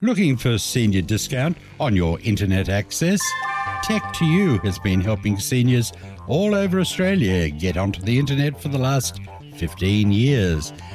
Looking for senior discount on your internet access? Tech2U has been helping seniors all over Australia get onto the internet for the last 15 years.